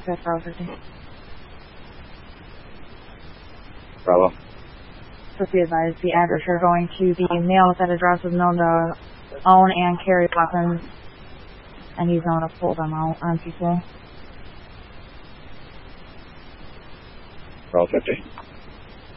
That's Bravo 50. Bravo. So be advised, the address you're going to, the male at that address is known to own and carry weapons, and he's known to pull them out on people. Bravo 50.